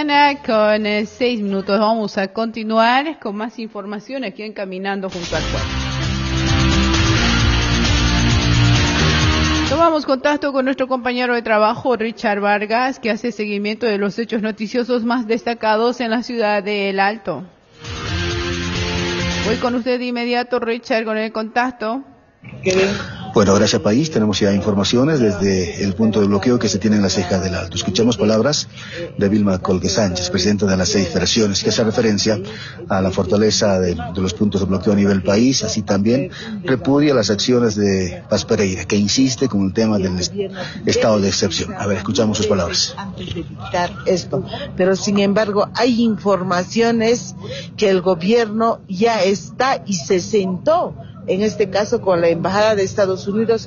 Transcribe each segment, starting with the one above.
mañana con 6 minutos. Vamos a continuar con más información aquí en Caminando junto al Pueblo. Tomamos contacto con nuestro compañero de trabajo, Richard Vargas, que hace seguimiento de los hechos noticiosos más destacados en la ciudad de El Alto. Voy con usted de inmediato, Richard, con el contacto. Bueno, gracias país, tenemos ya informaciones desde el punto de bloqueo que se tiene en la ceja del Alto. Escuchemos palabras de Vilma Colque Sánchez, presidenta de las 6 federaciones, que hace referencia a la fortaleza de los puntos de bloqueo a nivel país, así también repudia las acciones de Paz Pereira, que insiste con el tema del estado de excepción. A ver, escuchamos sus palabras. Antes de dictar esto, pero sin embargo hay informaciones que el gobierno ya está y se sentó, en este caso con la Embajada de Estados Unidos,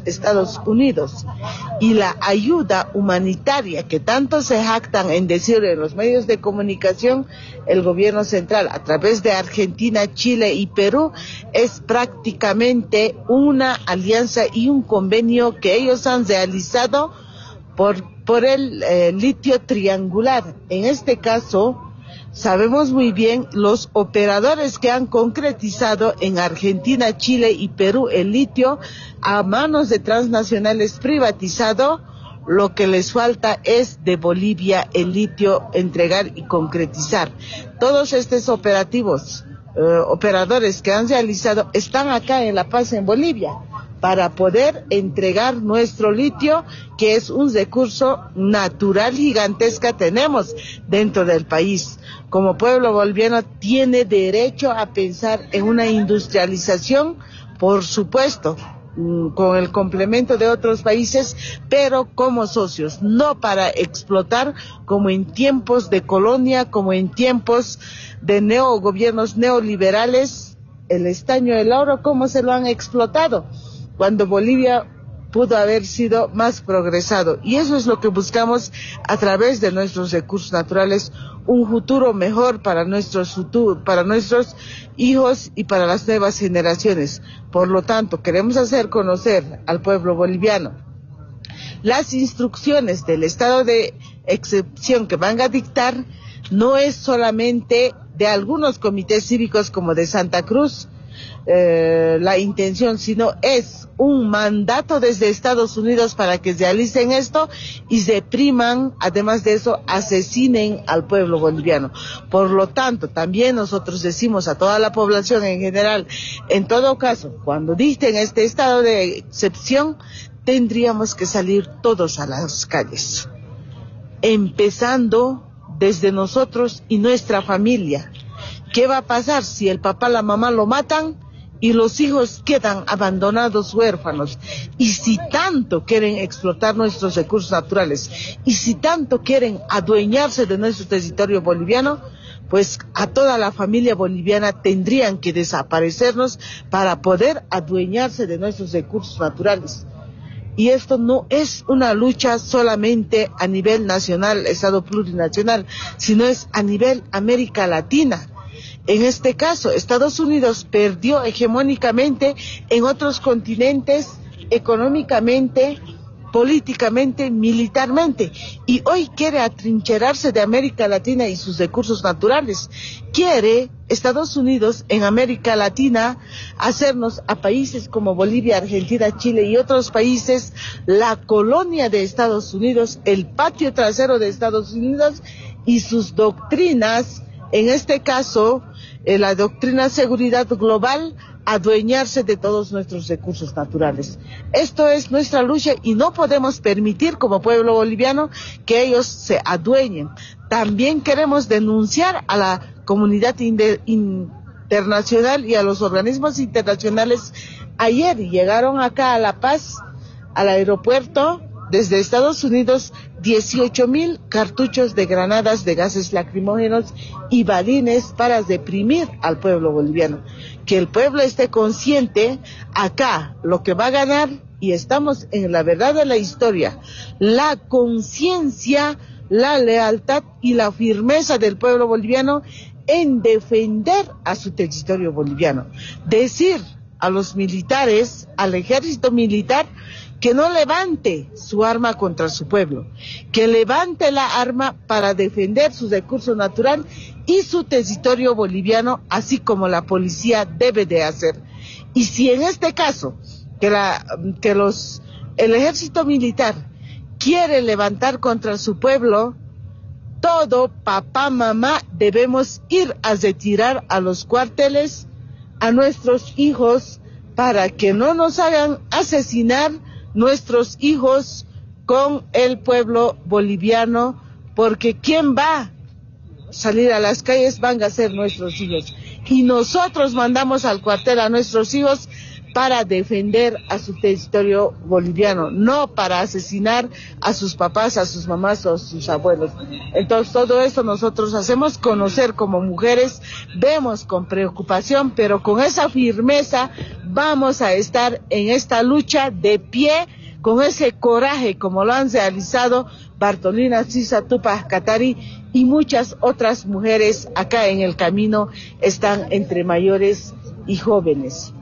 y la ayuda humanitaria que tanto se jactan en decir en los medios de comunicación, el gobierno central a través de Argentina, Chile y Perú, es prácticamente una alianza y un convenio que ellos han realizado por el litio triangular. En este caso, sabemos muy bien los operadores que han concretizado en Argentina, Chile y Perú el litio a manos de transnacionales privatizado. Lo que les falta es de Bolivia el litio entregar y concretizar. Todos estos operadores que han realizado están acá en La Paz, en Bolivia, para poder entregar nuestro litio, que es un recurso natural gigantesca tenemos dentro del país. Como pueblo boliviano tiene derecho a pensar en una industrialización, por supuesto, con el complemento de otros países, pero como socios, no para explotar como en tiempos de colonia, como en tiempos de gobiernos neoliberales, el estaño del oro, como se lo han explotado, cuando Bolivia pudo haber sido más progresado. Y eso es lo que buscamos a través de nuestros recursos naturales, un futuro mejor para nuestros hijos y para las nuevas generaciones. Por lo tanto, queremos hacer conocer al pueblo boliviano las instrucciones del estado de excepción que van a dictar. No es solamente de algunos comités cívicos como de Santa Cruz, la intención, sino es un mandato desde Estados Unidos para que realicen esto y repriman, además de eso, asesinen al pueblo boliviano. Por lo tanto, también nosotros decimos a toda la población en general, en todo caso, cuando dicten este estado de excepción, tendríamos que salir todos a las calles, empezando desde nosotros y nuestra familia. ¿Qué va a pasar si el papá, la mamá lo matan y los hijos quedan abandonados, huérfanos? Y si tanto quieren explotar nuestros recursos naturales, y si tanto quieren adueñarse de nuestro territorio boliviano, pues a toda la familia boliviana tendrían que desaparecernos para poder adueñarse de nuestros recursos naturales. Y esto no es una lucha solamente a nivel nacional, Estado plurinacional, sino es a nivel América Latina. En este caso, Estados Unidos perdió hegemónicamente en otros continentes, económicamente, políticamente, militarmente, y hoy quiere atrincherarse de América Latina y sus recursos naturales. Quiere Estados Unidos en América Latina hacernos a países como Bolivia, Argentina, Chile y otros países la colonia de Estados Unidos, el patio trasero de Estados Unidos y sus doctrinas. En este caso, la doctrina seguridad global, adueñarse de todos nuestros recursos naturales. Esto es nuestra lucha y no podemos permitir como pueblo boliviano que ellos se adueñen. También queremos denunciar a la comunidad internacional y a los organismos internacionales. Ayer llegaron acá a La Paz, al aeropuerto, desde Estados Unidos, 18,000 cartuchos de granadas de gases lacrimógenos y balines para deprimir al pueblo boliviano. Que el pueblo esté consciente, acá lo que va a ganar, y estamos en la verdad de la historia, la conciencia, la lealtad y la firmeza del pueblo boliviano en defender a su territorio boliviano. Decir a los militares, al ejército militar, que no levante su arma contra su pueblo, que levante la arma para defender su recurso natural y su territorio boliviano, así como la policía debe de hacer. Y si en este caso el ejército militar quiere levantar contra su pueblo, todo papá, mamá debemos ir a retirar a los cuarteles a nuestros hijos para que no nos hagan asesinar nuestros hijos con el pueblo boliviano, porque ¿quién va a salir a las calles? Van a ser nuestros hijos. Y nosotros mandamos al cuartel a nuestros hijos para defender a su territorio boliviano, no para asesinar a sus papás, a sus mamás o a sus abuelos. Entonces todo esto nosotros hacemos conocer como mujeres, vemos con preocupación, pero con esa firmeza vamos a estar en esta lucha de pie, con ese coraje como lo han realizado Bartolina Sisa Tupac Katari y muchas otras mujeres acá en el camino, están entre mayores y jóvenes.